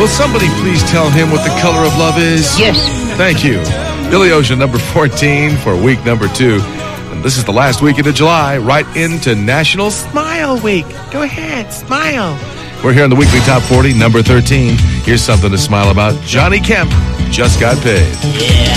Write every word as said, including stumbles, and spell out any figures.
Will somebody please tell him what the color of love is? Yes. Thank you. Billy Ocean, number fourteen for week number two. And this is the last weekend of July, right into National Smile Week. Go ahead, smile. We're here in the weekly top forty, number thirteen. Here's something to smile about. Johnny Kemp just got paid. Yeah.